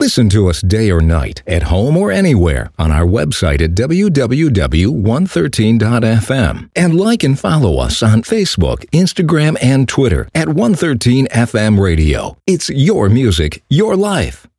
Listen to us day or night, at home or anywhere, on our website at www.113.fm. And like and follow us on Facebook, Instagram, and Twitter at 113FM Radio. It's your music, your life.